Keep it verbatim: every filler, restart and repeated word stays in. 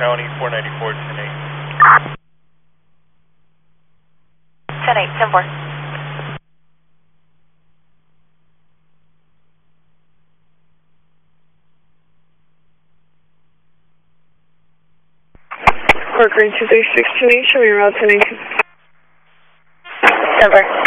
County, four ninety-four, ten eight. ten eight, ten four. Park Green two three six two eight, show me route ten eight. ten four.